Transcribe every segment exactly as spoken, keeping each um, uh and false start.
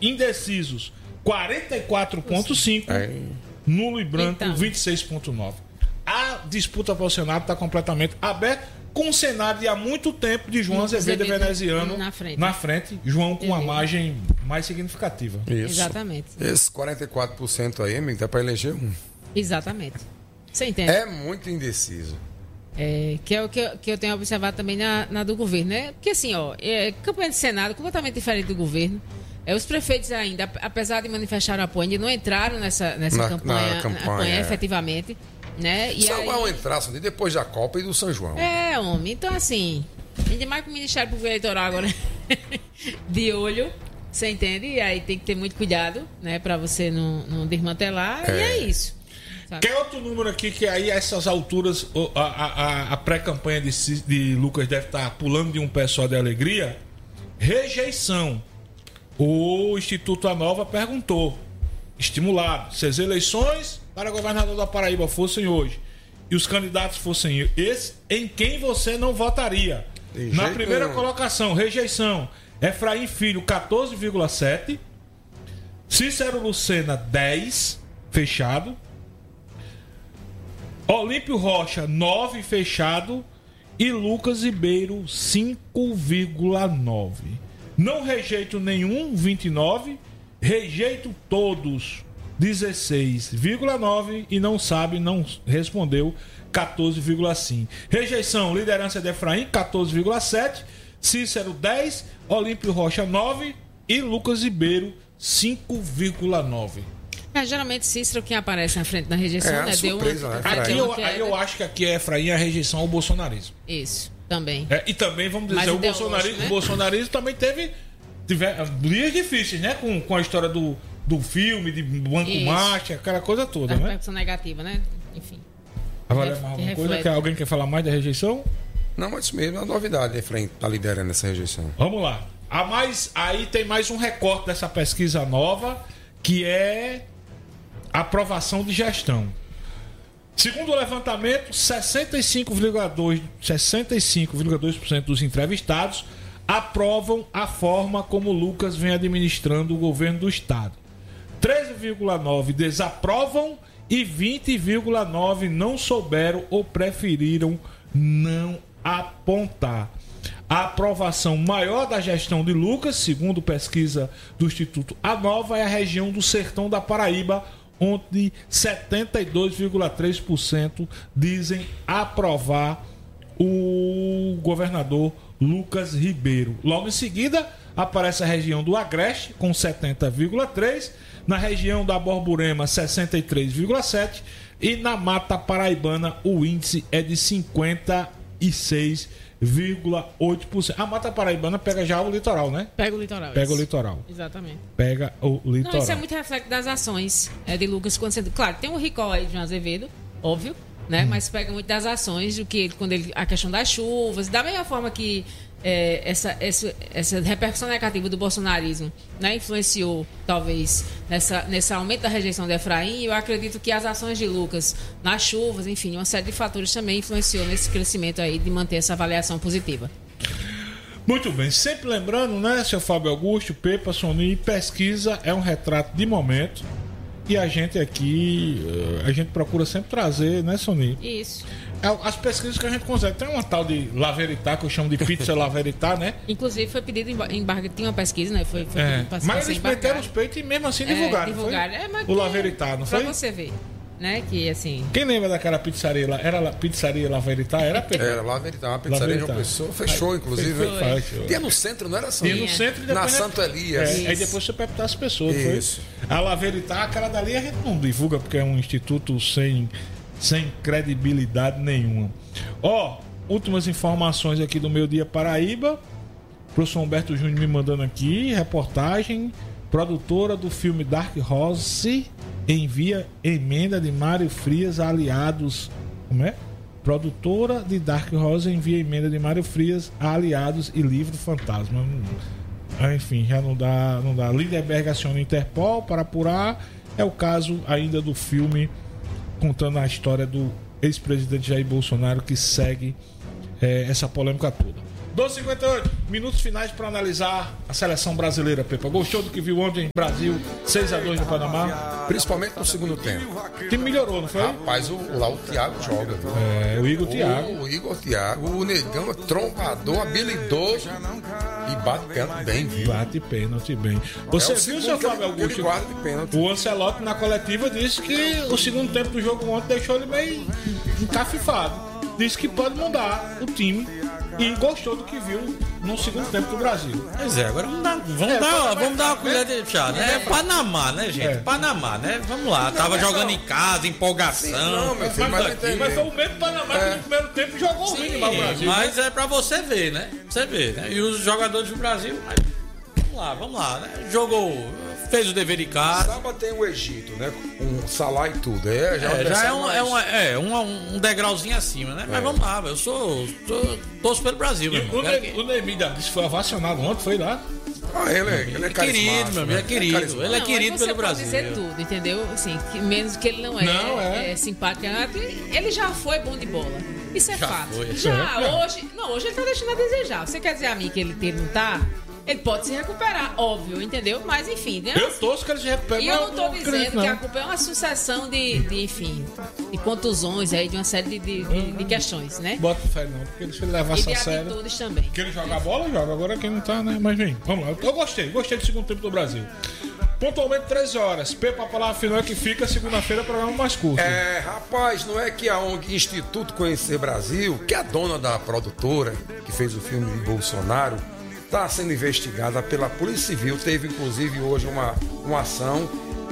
Indecisos, quarenta e quatro vírgula cinco. É. Nulo e branco, Então. vinte e seis vírgula nove. A disputa para o Senado está completamente aberta, com um cenário de há muito tempo de João Azevedo Veneziano na frente. na frente. João com uma Entendi. margem mais significativa. Isso. Exatamente. Esse quarenta e quatro por cento aí, amigo, dá para eleger um. Exatamente. Você entende? É muito indeciso. É, que é o que eu, que eu tenho observado também na, na do governo, né? Porque assim, ó, é, campanha de Senado completamente diferente do governo. É, os prefeitos ainda, apesar de manifestar o apoio, ainda não entraram nessa, nessa Na- campanha, na campanha, campanha é. efetivamente. Né? E Só aí, vão entrar Sony, depois da Copa e do São João. é, homem. Então, assim, ainda mais com o Ministério Público Eleitoral agora de olho, você entende? E aí tem que ter muito cuidado, né? Pra você não, não desmantelar. É. E é isso. Sabe? Quer outro número aqui que aí a essas alturas o- a, a- a pré-campanha de, Ci- de Lucas deve estar pulando de um pé só de alegria? Rejeição. O Instituto A Nova perguntou, estimulado, se as eleições para governador da Paraíba fossem hoje e os candidatos fossem esse, em quem você não votaria? De Na jeito primeira nenhum. colocação, rejeição, Efraim Filho, quatorze vírgula sete, Cícero Lucena, dez, fechado, Olímpio Rocha, nove, fechado, e Lucas Ribeiro, cinco vírgula nove. Não rejeito nenhum, vinte e nove. Rejeito todos, dezesseis vírgula nove. E não sabe, não respondeu, quatorze vírgula cinco. Rejeição, liderança de Efraim, quatorze vírgula sete. Cícero, dez. Olímpio Rocha, nove. E Lucas Ribeiro, cinco vírgula nove. É, geralmente Cícero quem aparece na frente da rejeição, É, a né? Deu surpresa, uma, né? é, Aqui deu eu, uma aí queda. eu acho que aqui é Efraim a rejeição ao bolsonarismo. Isso, também. É, e também, vamos dizer, Mais o ideológico, bolsonarismo, né? o bolsonarismo também teve, teve dias difíceis, né? Com, com a história do, do filme, de Banco Isso. Marcha, aquela coisa toda, Da né? repercussão negativa, né? Enfim. Agora, Ref- mais que alguma coisa? reflete. Que alguém quer falar mais da rejeição? Não, mas isso mesmo é uma novidade, Efraim tá liderando essa rejeição. Vamos lá. A mais, aí tem mais um recorte dessa pesquisa nova, que é aprovação de gestão. Segundo o levantamento, sessenta e cinco vírgula dois por cento sessenta e cinco vírgula dois por cento dos entrevistados aprovam a forma como Lucas vem administrando o governo do estado. treze vírgula nove por cento desaprovam e vinte vírgula nove por cento não souberam ou preferiram não apontar. A aprovação maior da gestão de Lucas, segundo pesquisa do Instituto A Nova, é a região do Sertão da Paraíba, onde setenta e dois vírgula três por cento dizem aprovar o governador Lucas Ribeiro. Logo em seguida, aparece a região do Agreste, com setenta vírgula três por cento, na região da Borborema, sessenta e três vírgula sete por cento, e na Mata Paraibana, o índice é de cinquenta e seis vírgula oito por cento. A Mata Paraibana pega já o litoral, né? Pega o litoral. Pega isso. o litoral. Exatamente. Pega o litoral. Não, isso é muito reflexo das ações é, de Lucas quando você... Claro, tem um recall aí de João Azevedo, óbvio, né? Hum. Mas pega muito das ações do que quando ele, a questão das chuvas, da mesma forma que é, essa, essa, essa repercussão negativa do bolsonarismo, né, influenciou, talvez, nessa, nesse aumento da rejeição de Efraim. Eu acredito que as ações de Lucas nas chuvas, enfim, uma série de fatores também influenciou nesse crescimento aí de manter essa avaliação positiva. Muito bem, sempre lembrando, né, seu Fábio Augusto, Pepa, Sony, pesquisa é um retrato de momento e a gente aqui, a gente procura sempre trazer, né, Sony? Isso. As pesquisas que a gente consegue. Tem uma tal de La Verità, que eu chamo de pizza La Verità, né? Inclusive foi pedido embargo, tinha uma pesquisa, né? Foi, foi É. pedido pra- pra Mas ser eles meteram os embargado. peitos e mesmo assim É, divulgaram, não divulgaram. foi? É, mas O La que- Verità, não pra foi? você ver, né? Que assim. Quem lembra daquela pizzaria lá? Era a pizzaria La Verità? Era Pepa? Era lá, Veritá, uma pizzaria de Verità. uma pessoa, fechou, inclusive. Foi, né? foi, foi. Tinha no centro, não era São Tinha no centro e depois Na né? Santo Elias. É, aí Isso. depois você perguntar as pessoas, não Isso. foi? A La Verità, aquela dali a gente não divulga porque é um instituto sem, sem credibilidade nenhuma. Ó, últimas informações aqui do Meu Dia Paraíba. O professor Humberto Júnior me mandando aqui, reportagem. Produtora do filme Dark Horse envia emenda de Mário Frias a aliados. Como é? Produtora de Dark Horse envia emenda de Mário Frias a aliados e livro fantasma. Hum, Enfim, já não dá, não dá. Lindenberg aciona o Interpol para apurar. É o caso ainda do filme contando a história do ex-presidente Jair Bolsonaro, que segue é, essa polêmica toda. doze e cinquenta e oito, minutos finais para analisar a seleção brasileira, Pepa. Gostou do que viu ontem? Brasil, seis a dois no Panamá. Principalmente no segundo tempo. O time melhorou, não foi? Rapaz, o, lá o Thiago joga. Viu? É, o Igor Thiago. O, o Igor Thiago, o Negão é trombador, habilidoso e bate pênalti bem, viu? Bate pênalti bem. Você É o viu, segundo seu que ele- Fábio que ele Augusto? guarda de pênalti. O Ancelotti na coletiva disse que o segundo tempo do jogo ontem deixou ele meio encafifado. Disse que pode mudar o time e gostou do que viu no segundo tempo do Brasil. Pois é, agora vamos dar, vamos É, dar, Panamá vamos dar uma é colher de chá, né? É Panamá, né, gente? É. Panamá, né? Vamos lá. Tava mas jogando não. em casa, empolgação. Não, meu filho, Mas, mas, mas, mas foi o mesmo Panamá que no primeiro tempo jogou ruim Sim, lá no Brasil. mas né? é pra você ver, né? Você ver, né? E os jogadores do Brasil, mas vamos lá, vamos lá, né? Jogou, fez o dever de casa. Sábado tem o Egito, né? Com Salah e tudo. É, já, É, já é, um, mais- é, uma, é um, um degrauzinho acima, né? Mas É. vamos lá, eu sou, sou torço pelo Brasil, E meu irmão. o, Quero Ne- que- o Neymar disse que foi ovacionado ontem, foi lá. Ah, ele, é- ele é É querido, meu amigo, né? é querido. carismático. Ele é Não, querido mas você pelo pode Brasil. dizer tudo, entendeu? Assim, que menos que ele não é, Não, é. é simpático. Ele já foi bom de bola. Isso é Já fato. foi. Já, É. hoje. Não, hoje ele tá deixando a desejar. Você quer dizer a mim que ele, que ele não tá? Ele pode se recuperar, óbvio, entendeu? Mas enfim, né? Eu torço que ele se recupere. E eu mas não tô acredito, dizendo não. que a culpa é uma sucessão de, de, enfim, de contusões aí, de uma série de, de, de- de questões, né? Bota fé não, porque ele se ele E levasse de a sério. atitudes também. Que ele joga a bola, joga. Agora quem não tá, né? Mas vem, vamos lá. Eu gostei, gostei do segundo tempo do Brasil. Pontualmente treze horas. Pepa, a palavra final é que fica segunda-feira, programa mais curto. É, rapaz, não é que a O N G Instituto Conhecer Brasil, que é a dona da produtora que fez o filme de Bolsonaro, está sendo investigada pela Polícia Civil. Teve inclusive hoje uma, uma ação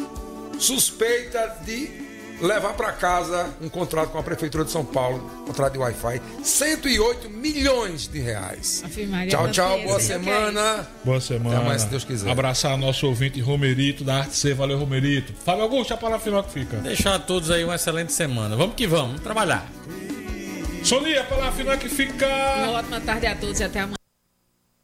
suspeita de levar para casa um contrato com a Prefeitura de São Paulo, contrato de Wi-Fi, cento e oito milhões de reais. Afirmaria Tchau, tanto tchau, que boa esse, eu semana. Boa semana. Até amanhã, se Deus quiser. Abraçar nosso ouvinte Romerito da Arte C. Valeu, Romerito. Fábio Augusto, a palavra final que fica. Deixar a todos aí uma excelente semana. Vamos que vamos, vamos trabalhar. Sonia, a palavra final que fica. Uma ótima tarde a todos e até amanhã.